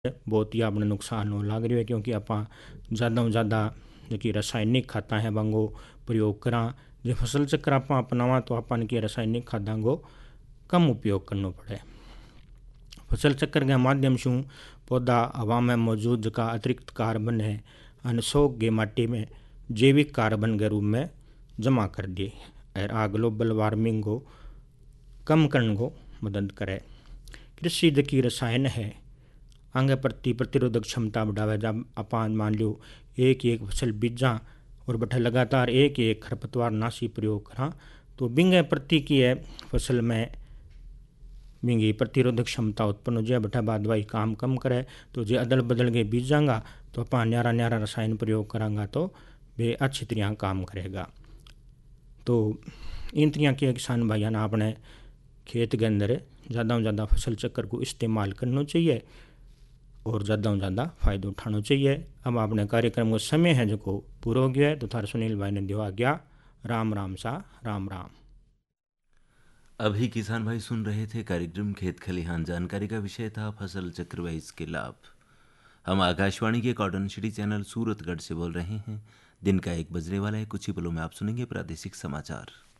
बहुत ही आपने नुकसान हो लाग रही है, क्योंकि आप ज़्यादा में ज़्यादा जो रासायनिक खादा है वांगो प्रयोग करा। जो फसल चक्र आप अपनावा तो अपन की रासायनिक खादा को कम उपयोग करना पड़े। फसल चक्र के माध्यम से पौधा हवा में मौजूद का अतिरिक्त कार्बन है अनसोख के माटी में जैविक कार्बन के रूप में जमा कर दिए और आ ग्लोबल वार्मिंग को कम करने को मदद करे। कृषि की रसायन है आगे प्रतिरोधक क्षमता बढ़ावे। जब अपन मान लो एक फसल बीजा और बठे लगातार एक खरपतवार नाशी प्रयोग करा तो बिंगे प्रति की है फसल में बिंगी प्रतिरोधक क्षमता उत्पन्न हो जाए। बठा बाद वही काम कम करे तो जो अदल बदल के बीजांगा तो अपन न्यारा न्यारा रसायन प्रयोग करांगा तो वे अच्छी तरह काम करेगा। तो इन तरह के किसान भाइयों ने अपने खेत के अंदर ज़्यादा से ज़्यादा फसल चक्र को इस्तेमाल करना चाहिए और ज़्यादा से ज़्यादा फ़ायदा उठाना चाहिए। अब अपने कार्यक्रम को समय है जो पूरा हो गया है तो थार सुनील भाई ने दिया गया राम राम सा राम राम। अभी किसान भाई सुन रहे थे कार्यक्रम खेत खलिहान। जानकारी का विषय था फसल चक्र व इसके लाभ। हम आकाशवाणी के कॉटन सिटी चैनल सूरतगढ़ से बोल रहे हैं। दिन का 1 बजने वाला है। कुछ ही पलों में आप सुनेंगे प्रादेशिक समाचार।